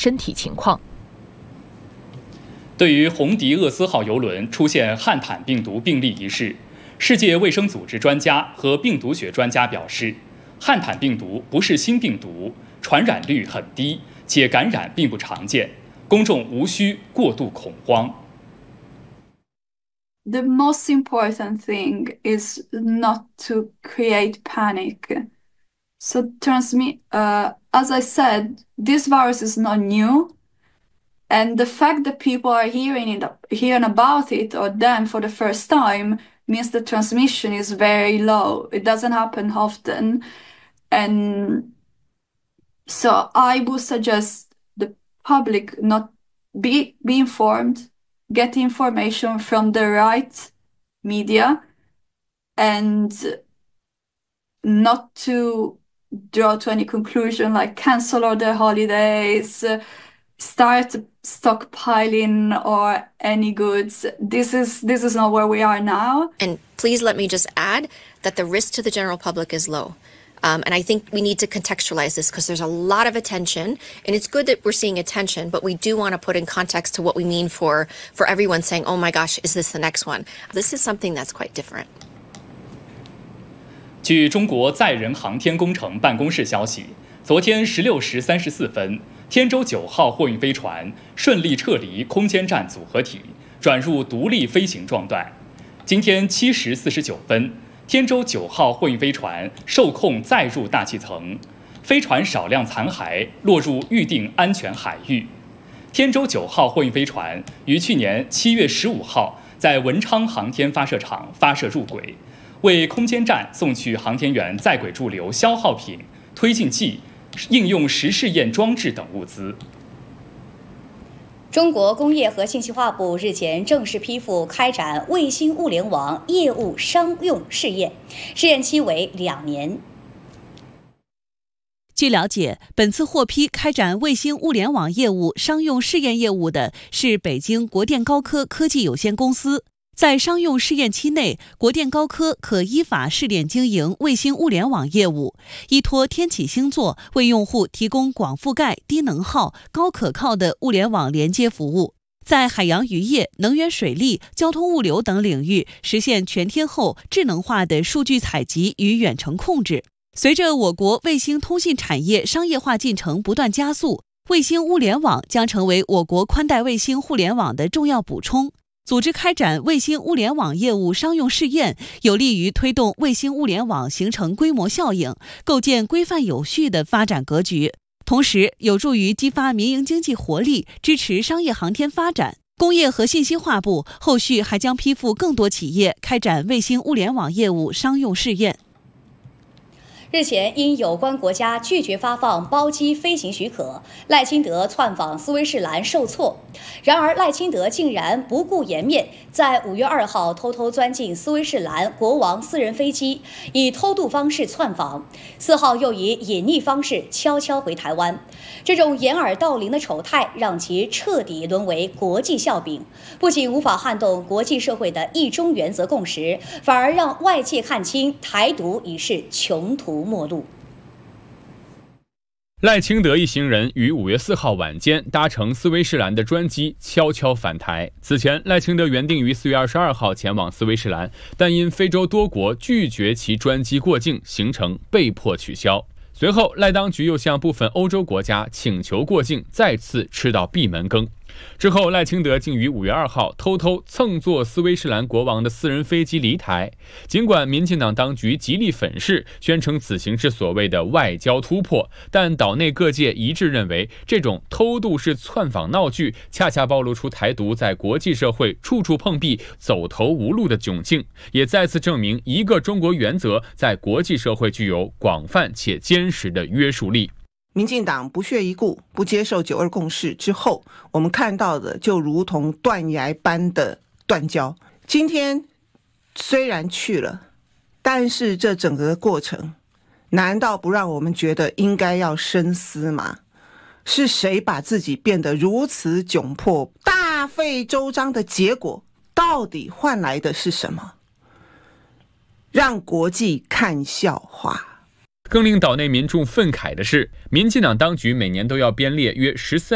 身体情况。 对于红迪厄斯号邮轮出现汉坦病毒病例一事，世界卫生组织专家和病毒学专家表示，汉坦病毒不是新病毒，传染率很低，且感染并不常见，公众无需过度恐慌。 The most important thing is not to create panic. So as I said, this virus is not new. And the fact that people are hearing about it or them for the first time means the transmission is very low. It doesn't happen often. And so I would suggest the public not be informed, get information from the right media, and not to draw to any conclusion like cancel all their holidays, start stockpiling or any goods. This is not where we are now. And please let me just add that the risk to the general public is low. And I think we need to contextualize this because there's a lot of attention, and it's good that we're seeing attention, but we do want to put in context to what we mean for everyone saying, oh my gosh, is this the next one? This is something that's quite different. 据中国载人航天工程办公室消息，昨天16时34分，天舟9号货运飞船顺利撤离空间站组合体，转入独立飞行状态。今天7时49分，天舟9号货运飞船受控载入大气层，飞船少量残骸落入预定安全海域。天舟9号货运飞船于去年7月15号在文昌航天发射场发射入轨，为空间站送去航天员在轨驻留消耗品、推进剂、应用实试验装置等物资。 中国工业和信息化部日前正式批复开展卫星物联网业务商用试验，试验期为2年。 据了解，本次获批开展卫星物联网业务商用试验业务的是北京国电高科科技有限公司。在商用试验期内，国电高科可依法试点经营卫星物联网业务，依托天启星座为用户提供广覆盖、低能耗、高可靠的物联网连接服务，在海洋渔业、能源水利、交通物流等领域实现全天候智能化的数据采集与远程控制。随着我国卫星通信产业商业化进程不断加速，卫星物联网将成为我国宽带卫星互联网的重要补充。组织开展卫星物联网业务商用试验，有利于推动卫星物联网形成规模效应，构建规范有序的发展格局，同时有助于激发民营经济活力，支持商业航天发展。工业和信息化部后续还将批复更多企业开展卫星物联网业务商用试验。 日前，因有关国家拒绝发放包机飞行许可，赖清德窜访斯威士兰受挫。然而，赖清德竟然不顾颜面，在5月2号偷偷钻进斯威士兰国王私人飞机，以偷渡方式窜访，4号又以隐匿方式悄悄回台湾。这种掩耳盗铃的丑态，让其彻底沦为国际笑柄，不仅无法撼动国际社会的一中原则共识，反而让外界看清台独已是穷途末路。 赖清德一行人于5月4号晚间搭乘斯威士兰的专机悄悄返台。此前，赖清德原定于4月22号前往斯威士兰，但因非洲多国拒绝其专机过境，行程被迫取消。随后，赖当局又向部分欧洲国家请求过境，再次吃到闭门羹。之后，赖清德竟于5月2号偷偷乘坐斯威士兰国王的私人飞机离台。尽管民进党当局极力粉饰，宣称此行是所谓的外交突破，但岛内各界一致认为，这种偷渡式窜访闹剧，恰恰暴露出台独在国际社会处处碰壁、走投无路的窘境，也再次证明一个中国原则在国际社会具有广泛且坚实的约束力。 民进党不屑一顾，不接受9·2共识之后，我们看到的就如同断崖般的断交。今天虽然去了，但是这整个过程难道不让我们觉得应该要深思吗？是谁把自己变得如此窘迫、大费周章的结果，到底换来的是什么？让国际看笑话。 更令岛内民众愤慨的是，民进党当局每年都要编列约14